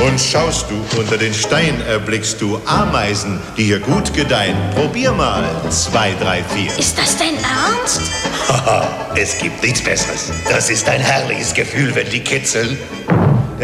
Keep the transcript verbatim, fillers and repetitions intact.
Und schaust du unter den Stein, erblickst du Ameisen, die hier gut gedeihen. Probier mal, zwei, drei, vier. Ist das dein Ernst? Haha, es gibt nichts Besseres. Das ist ein herrliches Gefühl, wenn die kitzeln.